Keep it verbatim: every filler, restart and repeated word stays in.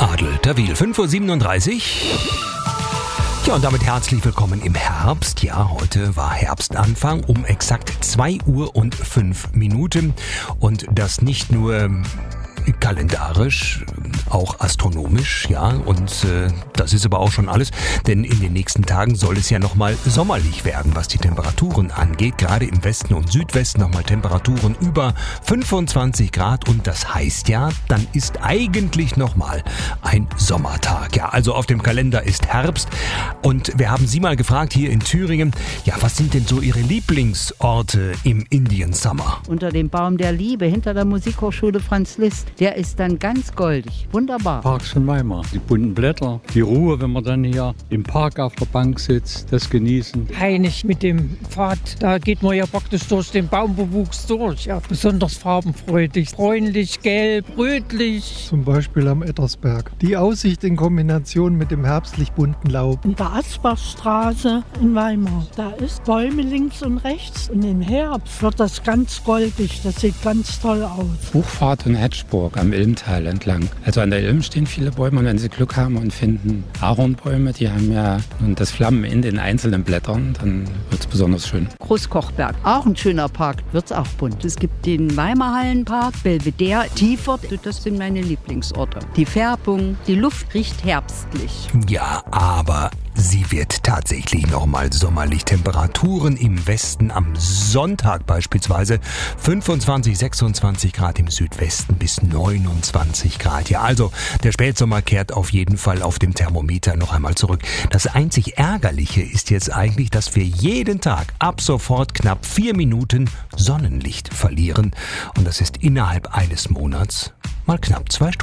Adel Tawil, fünf Uhr siebenunddreißig. Ja, und damit herzlich willkommen im Herbst. Ja, heute war Herbstanfang um exakt zwei Uhr und fünf Minuten. Und das nicht nur kalendarisch, auch astronomisch, ja, und äh, das ist aber auch schon alles, denn in den nächsten Tagen soll es ja nochmal sommerlich werden, was die Temperaturen angeht, gerade im Westen und Südwesten nochmal Temperaturen über fünfundzwanzig Grad und das heißt ja, dann ist eigentlich nochmal ein Sommertag, ja, also auf dem Kalender ist Herbst und wir haben Sie mal gefragt hier in Thüringen, ja, was sind denn so Ihre Lieblingsorte im Indian Summer? Unter dem Baum der Liebe, hinter der Musikhochschule Franz Liszt. Der ist dann ganz goldig. Wunderbar. Parks von Weimar. Die bunten Blätter, die Ruhe, wenn man dann hier im Park auf der Bank sitzt, das genießen. Heinig mit dem Pfad, da geht man ja praktisch durch den Baumbewuchs durch. Ja, besonders farbenfreudig. Bräunlich, gelb, rötlich. Zum Beispiel am Ettersberg. Die Aussicht in Kombination mit dem herbstlich bunten Laub. In der Asbachstraße in Weimar. Da ist Bäume links und rechts. Und im Herbst wird das ganz goldig. Das sieht ganz toll aus. Buchfahrt und Hedgeburg am Ilmtal entlang. Also an der Ilm stehen viele Bäume und wenn Sie Glück haben und finden Ahornbäume, die haben ja nun das Flammen in den einzelnen Blättern, dann wird es besonders schön. Großkochberg, auch ein schöner Park, wird's auch bunt. Es gibt den Weimarhallenpark, Belvedere, Tiefert, das sind meine Lieblingsorte. Die Färbung, die Luft riecht herbstlich. Ja, aber sie wird tatsächlich nochmal sommerlich. Temperaturen im Westen am Sonntag beispielsweise fünfundzwanzig, sechsundzwanzig Grad, im Südwesten bis neunundzwanzig Grad. Ja, also der Spätsommer kehrt auf jeden Fall auf dem Thermometer noch einmal zurück. Das einzig Ärgerliche ist jetzt eigentlich, dass wir jeden Tag ab sofort knapp vier Minuten Sonnenlicht verlieren. Und das ist innerhalb eines Monats mal knapp zwei Stunden.